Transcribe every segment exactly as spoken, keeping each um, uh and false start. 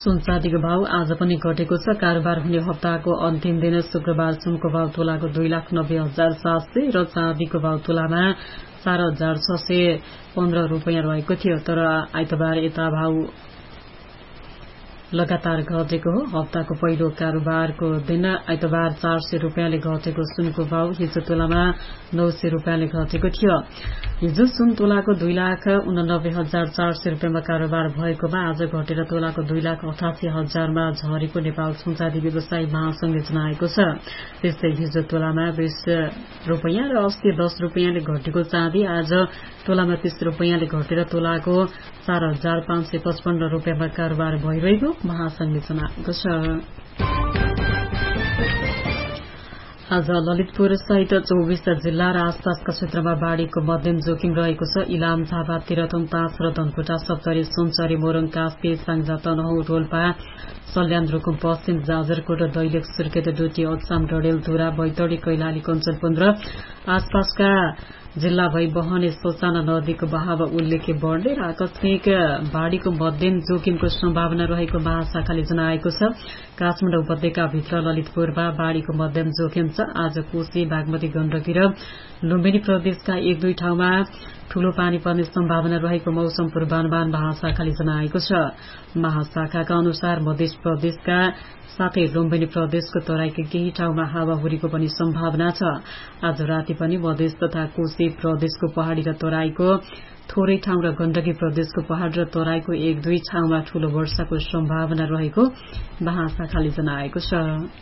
सुनचाँदीको भाव आज पनि घटेको छ। कारोबार हुने हप्ताको अन्तिम दिन शुक्रबार सुनको भाव तोलाको दुई लाख नब्बे हजार सात सय र चाँदीको भाव तोलामा चार हजार छ सय पन्ध्र रूपियाँ रहेको थियो। तर आइतबार यता भाव लगातार घटेको हो। हप्ताको पहिलो कारोबारको दिन आइतबार चार सय रूपियाँले घटेको सुनको भाव हिजो तोलामा नौ सय रूपियाँले घटेको थियो। हिजो सुन तोलाको दुई लाख उनानब्बे हजार चार सय रूपियाँमा कारोबार भएकोमा आज घटेर तोलाको दुई लाख अठासी हजारमा झरेको नेपाल सुनचाँदी व्यवसायी महासंघले जनाएको छ। त्यस्तै हिजो तोलामा बीस रूपियाँ र अस्सी दस रूपियाँले घटेको चाँदी आज तोलामा तीस रूपियाँले घटेर तोलाको चार हजार पाँच सय पचपन्न रूपियाँमा कारोबार भइरहेको महासंघले जनाएको छ। आज ललितपुर सहित चौबीस जिल्ला र आसपासका क्षेत्रमा बाढ़ीको मध्यम जोखिम रहेको छ। इलाम, झापा, तेह्रथुम, पाँच र धनकुटा, सप्तरी, सुनसरी, मोरङ, कास्की, साङ्जा, तनहुँ, रोल्पा, सल्यान, रुकुम, पश्चिम, जाजरकोट, दैलेख, सुर्खेत, डोटी, अछाम, डडेलधुरा, बैतडी, कैलाली, कञ्चनपुर र आसपासका जिल्ला भई बहने सोसाना नदीको बहाव उल्लेख्य बढ्ने र आकस्मिक बाढ़ीको मध्यम जोखिमको सम्भावना रहेको महाशाखाले जनाएको छ। काठमाडौँ उपत्यकाभित्र ललितपुरमा बाढ़ीको मध्यम जोखिम छ। आज कोशी, बागमती, गण्डकी र लुम्बिनी प्रदेशका एक दुई ठाउँमा ठूलो पानी पर्ने सम्भावना रहेको मौसम पूर्वानुमान महाशाखाले जनाएको छ। महाशाखाका अनुसार मध्य प्रदेशका साथै लुम्बिनी प्रदेशको तराईका केही ठाउँमा हावाहुरीको पनि सम्भावना छ। आज राति पनि मधेस तथा कोशी प्रदेशको पहाड़ी र तराईको थोरै ठाउँ र गण्डकी प्रदेशको पहाड़ र तराईको एक दुई ठाउँमा ठूलो वर्षाको सम्भावना रहेको महाशाखाले जनाएको छ।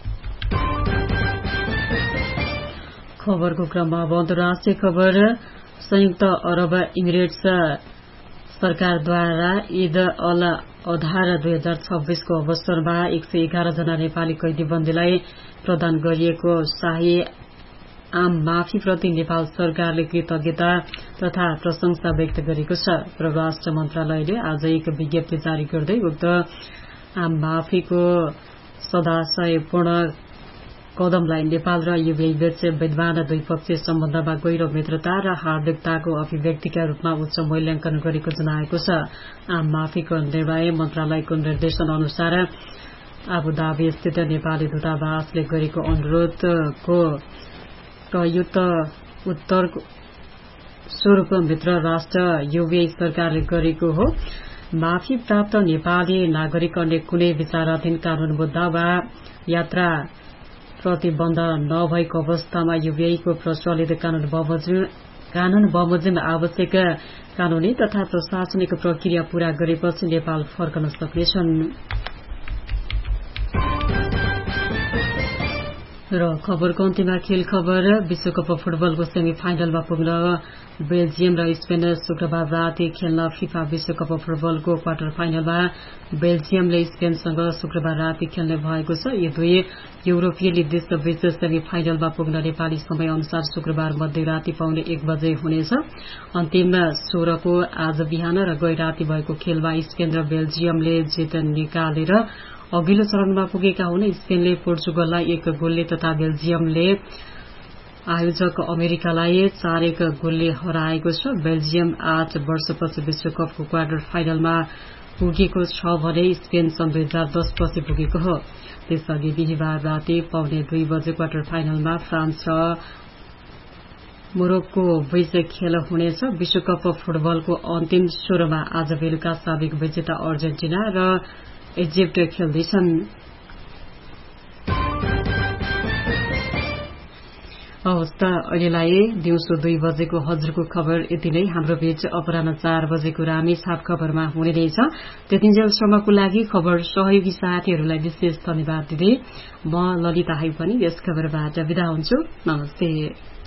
खबरको क्रममा अब अन्तर्राष्ट्रिय खबर। संयुक्त अरब इमिरेट्स सरकारद्वारा ईद अल अधा दुई हजार छब्बीसको अवसरमा एक सय एघार जना नेपाली कैदीबन्दीलाई प्रदान गरिएको शाही आम माफीप्रति नेपाल सरकारले कृतज्ञता तथा प्रशंसा व्यक्त गरेको छ। परराष्ट्र मन्त्रालयले आज एक विज्ञप्ति जारी गर्दै उक्त आम माफीको सदाशयपूर्ण कदमलाई नेपाल र युएई बीच विद्यमान द्विपक्षीय सम्बन्धमा गहिरो मित्रता र हार्दिकताको अभिव्यक्तिका रूपमा उच्च मूल्याङ्कन गरेको जनाएको छ। आम माफीको निर्णय मन्त्रालयको निर्देशन अनुसार आबुधाबी स्थित नेपाली दूतावासले गरेको अनुरोधको प्रयुक्त उत्तर स्वरूप मित्र राष्ट्र युएई सरकारले गरेको हो। माफी प्राप्त नेपाली नागरिक अन्य कुनै विचाराधीन कानून मुद्दा वा यात्रा प्रतिबन्ध नभएको अवस्थामा युएईको प्रचलित कानून बमोजिम कानून बमोजिम आवश्यक कानूनी तथा प्रशासनिक प्रक्रिया पूरा गरेपछि नेपाल फर्कन सक्नेछन्। र खबरको अन्त्यमा खेल खबर। विश्वकप फुटबलको सेमी फाइनलमा पुग्न बेल्जियम र स्पेन शुक्रबार राति खेल्न फिफा विश्वकप फुटबलको क्वार्टर फाइनलमा बेल्जियमले स्पेनसँग शुक्रबार राति खेल्ने भएको छ। यी दुई युरोपियली देशबीच सेमी फाइनलमा पुग्न नेपाली समय अनुसार शुक्रबार मध्यराति पाउने एक बजे हुनेछ। अन्तिम सोह्रको आज बिहान र गै राति भएको खेलमा स्पेन र बेल्जियमले जित निकालेर अघिल्लो चरणमा पुगेका हुन्। स्पेनले पोर्चुगललाई एक गोलले तथा बेल्जियमले आयोजक अमेरिकालाई चार एक गोलले हराएको छ। बेल्जियम आठ वर्षपछि विश्वकपको क्वार्टर फाइनलमा पुगेको छ भने स्पेन सन् दुई हजार दस पछि पुगेको हो। त्यसअघि बिहिबार राति पाउने दुई बजे क्वार्टर फाइनलमा फ्रान्स र मोरोक्को बीच खेल हुनेछ। विश्वकप फुटबलको अन्तिम सोह्रमा आज बेलुका साबिक विजेता अर्जेन्टिना र इजिप्ट खेल्दैछन्। हवस् त अहिलेलाई दिउँसो दुई बजेको हजुरको खबर यति नै। हाम्रो बीच अपराह्न चार बजेको रामी छाप खबरमा हुने रहेछ। त्यतिन्जेलसम्मको लागि खबर सहयोगी साथीहरूलाई विशेष धन्यवाद दिँदै म ललिता हाई पनि यस खबरबाट विदा हुन्छु। नमस्ते।